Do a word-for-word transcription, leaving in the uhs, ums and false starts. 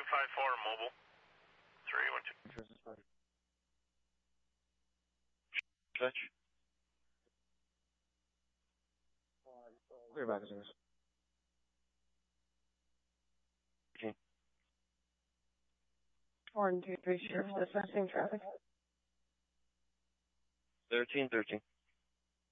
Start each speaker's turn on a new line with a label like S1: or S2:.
S1: five four, mobile. three one two.
S2: Touch. Clear back as yours. Okay.
S3: Four and two three sheriff dispatching traffic.
S2: Thirteen thirteen.